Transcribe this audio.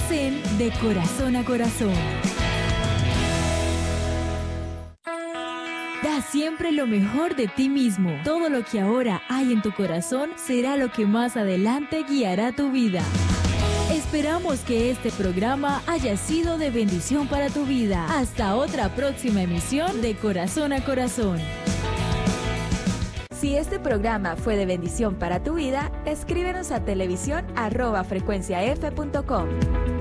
Estás en De Corazón a Corazón. Da siempre lo mejor de ti mismo. Todo lo que ahora hay en tu corazón será lo que más adelante guiará tu vida. Esperamos que este programa haya sido de bendición para tu vida. Hasta otra próxima emisión de Corazón a Corazón. Si este programa fue de bendición para tu vida, escríbenos a televisión@frecuenciaf.com.